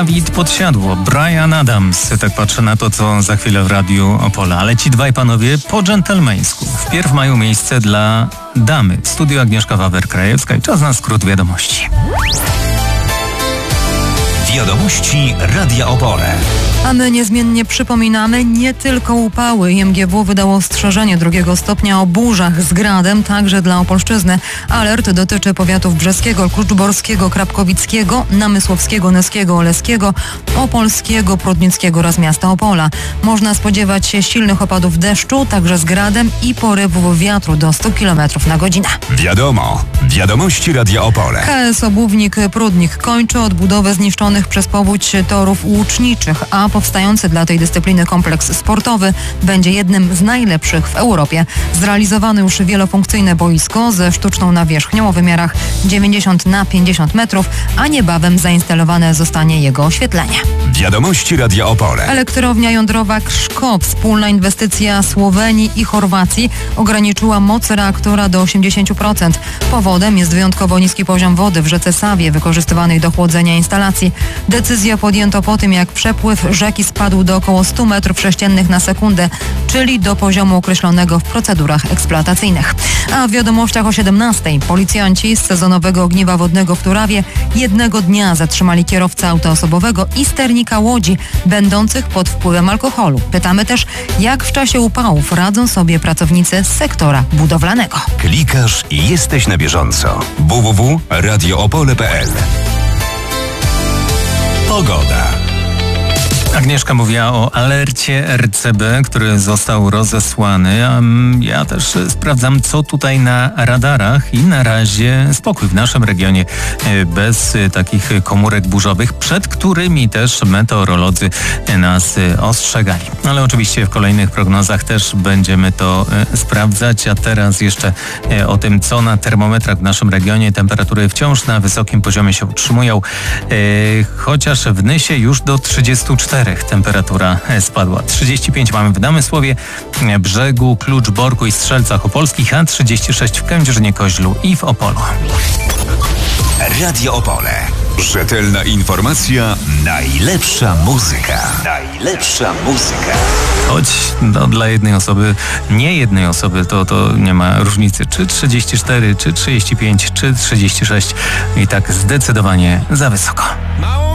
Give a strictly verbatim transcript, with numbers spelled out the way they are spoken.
Dawid Podsiadło, Bryan Adams. Tak patrzę na to, co za chwilę w Radiu Opole. Ale ci dwaj panowie po dżentelmeńsku. Wpierw mają miejsce dla damy. W studiu Agnieszka Wawer-Krajewska i czas na skrót wiadomości. Wiadomości Radia Opole. A my niezmiennie przypominamy, nie tylko upały. I M G W wydało ostrzeżenie drugiego stopnia o burzach z gradem, także dla Opolszczyzny. Alert dotyczy powiatów brzeskiego, kluczborskiego, krapkowickiego, namysłowskiego, neskiego, oleskiego, opolskiego, prudnickiego oraz miasta Opola. Można spodziewać się silnych opadów deszczu, także z gradem i porywów wiatru do stu kilometrów na godzinę. Wiadomo. Wiadomości Radia Opole. K S Obłównik Prudnik kończy odbudowę zniszczonych przez powódź torów łuczniczych, a powstający dla tej dyscypliny kompleks sportowy będzie jednym z najlepszych w Europie. Zrealizowano już wielofunkcyjne boisko ze sztuczną nawierzchnią o wymiarach dziewięćdziesiąt na pięćdziesiąt metrów, a niebawem zainstalowane zostanie jego oświetlenie. Wiadomości Radia Opole. Elektrownia jądrowa Krszko, wspólna inwestycja Słowenii i Chorwacji, ograniczyła moc reaktora do osiemdziesiąt procent. Powodem jest wyjątkowo niski poziom wody w rzece Sawie, wykorzystywanej do chłodzenia instalacji. Decyzję podjęto po tym, jak przepływ rzeki spadł do około stu metrów sześciennych na sekundę, czyli do poziomu określonego w procedurach eksploatacyjnych. A w wiadomościach o siedemnastej policjanci z sezonowego ogniwa wodnego w Turawie jednego dnia zatrzymali kierowcę auta osobowego i sternika łodzi, będących pod wpływem alkoholu. Pytamy też, jak w czasie upałów radzą sobie pracownicy z sektora budowlanego. Klikasz i jesteś na bieżąco. w w w kropka radio opole kropka p l. Pogoda. Agnieszka mówiła o alercie R C B, który został rozesłany, a ja też sprawdzam, co tutaj na radarach i na razie spokój w naszym regionie bez takich komórek burzowych, przed którymi też meteorolodzy nas ostrzegali. Ale oczywiście w kolejnych prognozach też będziemy to sprawdzać, a teraz jeszcze o tym, co na termometrach w naszym regionie. Temperatury wciąż na wysokim poziomie się utrzymują, chociaż w Nysie już do trzydziestu czterech temperatura spadła. trzydzieści pięć mamy w Namysłowie, Brzegu, Kluczborku i Strzelcach Opolskich, a trzydzieści sześć w Kędzierzynie Koźlu i w Opolu. Radio Opole. Rzetelna informacja, najlepsza muzyka. Najlepsza muzyka. Choć no, dla jednej osoby, nie jednej osoby, to, to nie ma różnicy. Czy trzydzieści cztery, czy trzydzieści pięć, czy trzydzieści sześć. I tak zdecydowanie za wysoko.